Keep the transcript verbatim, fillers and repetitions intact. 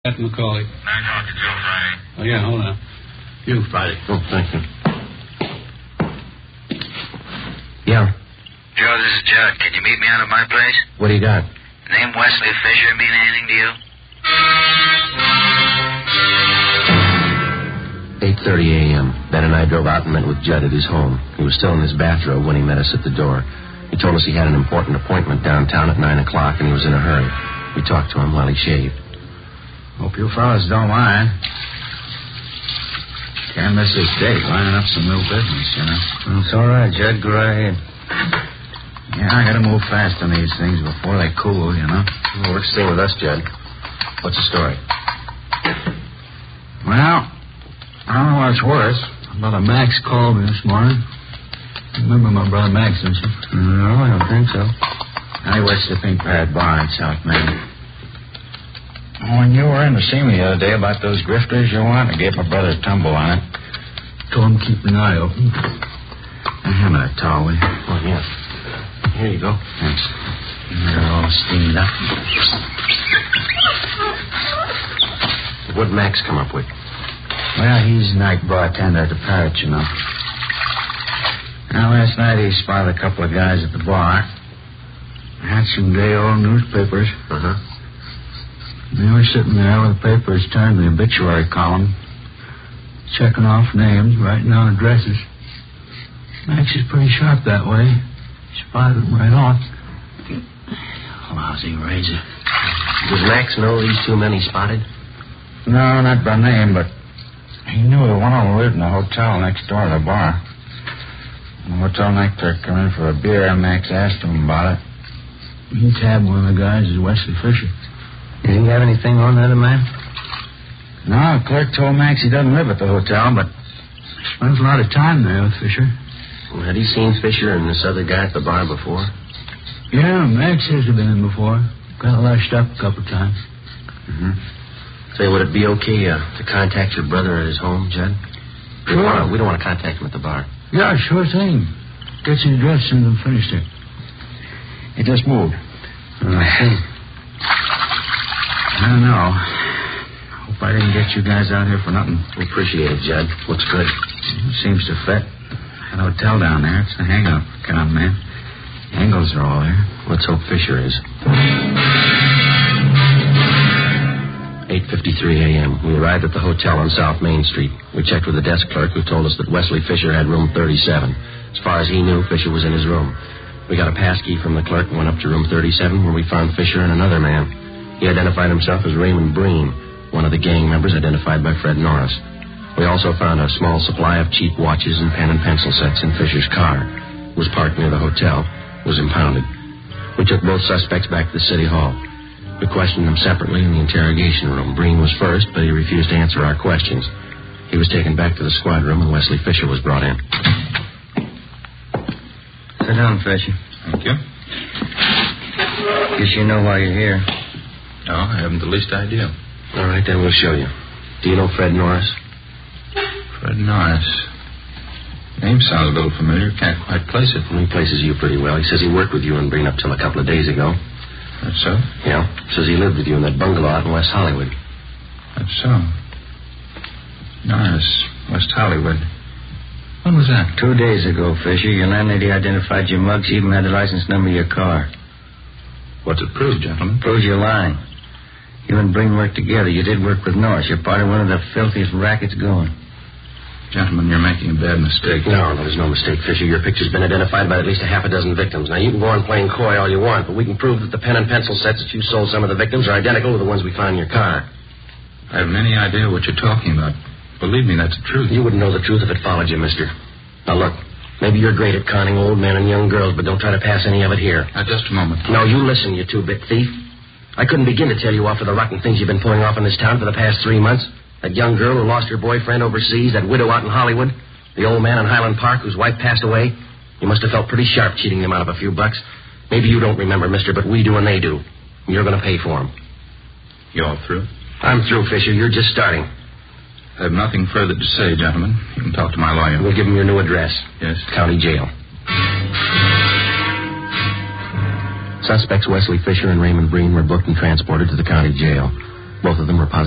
At McCauley. I talk to Joe Friday. Oh, yeah, hold on. You, Friday. Oh, thank you. Yeah. Joe, this is Judd. Can you meet me out at my place? What do you got? The name Wesley Fisher mean anything to you? eight thirty a.m. Ben and I drove out and met with Judd at his home. He was still in his bathrobe when he met us at the door. He told us he had an important appointment downtown at nine o'clock and he was in a hurry. We talked to him while he shaved. Hope you fellas don't mind. Can't miss this date, lining up some new business, you know. Well, it's all right, Judd. Go right ahead. Yeah, I gotta move fast on these things before they cool, you know. Well, works the same with us, Judd. What's the story? Well, I don't know what's worse. Brother Max called me this morning. Remember my brother Max, don't you? No, I don't think so. I watched the Pink Parrot Bar in South Main. When you were in to see me the other day about those grifters you want, I gave my brother a tumble on it. Told him to keep an eye open. I hand me that towel, will you? Oh, yeah. Here you go. Thanks. They're all steamed up. What'd Max come up with? Well, he's night bartender at the Parrot, you know. Now, last night he spotted a couple of guys at the bar. Had some gay old newspapers. Uh-huh. They were sitting there with the papers turned to the obituary column, checking off names, writing down addresses. Max is pretty sharp that way. Spotted them right off. Lousy razor. Does Max know these two men he spotted? No, not by name, but he knew that one of them lived in the hotel next door to the bar. When the hotel night clerk came in for a beer, and Max asked him about it. He tabbed one of the guys as Wesley Fisher. You didn't have anything on that man? No, the clerk told Max he doesn't live at the hotel, but Spends a lot of time there with Fisher. Well, had he seen Fisher and this other guy at the bar before? Yeah, Max says he's been in before. Got lashed up a couple times. Mm-hmm. Say, would it be okay uh, to contact your brother at his home, Judd? We Sure. don't wanna, we don't want to contact him at the bar. Yeah, sure thing. Get your address and then finish it. he just moved. Oh, I see. I don't know. Hope I didn't get you guys out here for nothing. We appreciate it, Judd. Looks good. Seems to fit. That hotel down there, it's a hang-up. Come on, man. Angles are all there. Let's hope Fisher is. eight fifty-three a.m. We arrived at the hotel on South Main Street. We checked with the desk clerk, who told us that Wesley Fisher had room thirty-seven. As far as he knew, Fisher was in his room. We got a pass key from the clerk and went up to room thirty-seven, where we found Fisher and another man. He identified himself as Raymond Breen, one of the gang members identified by Fred Norris. We also found a small supply of cheap watches and pen and pencil sets in Fisher's car. It was parked near the hotel. It was impounded. We took both suspects back to the city hall. We questioned them separately in the interrogation room. Breen was first, but he refused to answer our questions. He was taken back to the squad room, and Wesley Fisher was brought in. Sit down, Fisher. Thank you. Guess you know why you're here. No, I haven't the least idea. All right, then we'll show you. Do you know Fred Norris? Fred Norris. Name sounds a little familiar. Can't quite place it. Well, he places you pretty well. He says he worked with you and Breen up till a couple of days ago. That's so? Yeah. Says he lived with you in that bungalow out in West Hollywood. That's so. Norris, West Hollywood. When was that? Two days ago, Fisher. Your landlady identified your mugs, even had the license number of your car. What's it prove, gentlemen? Proves you're lying. You and Breen worked together. You did work with Norris. You're part of one of the filthiest rackets going. Gentlemen, you're making a bad mistake. No, there's no mistake, Fisher. Your picture's been identified by at least a half a dozen victims. Now, you can go on playing coy all you want, but we can prove that the pen and pencil sets that you sold some of the victims are identical to the ones we found in your car. I haven't any idea what you're talking about. Believe me, that's the truth. You wouldn't know the truth if it followed you, mister. Now, look, maybe you're great at conning old men and young girls, but don't try to pass any of it here. Now, just a moment. No, you listen, you two-bit thief. I couldn't begin to tell you off for the rotten things you've been pulling off in this town for the past three months. That young girl who lost her boyfriend overseas, that widow out in Hollywood, the old man in Highland Park whose wife passed away. You must have felt pretty sharp cheating them out of a few bucks. Maybe you don't remember, mister, but we do and they do. And you're going to pay for them. You all through? I'm through, Fisher. You're just starting. I have nothing further to say, gentlemen. You can talk to my lawyer. We'll give him your new address. Yes. County jail. Suspects Wesley Fisher and Raymond Breen were booked and transported to the county jail. Both of them were positive.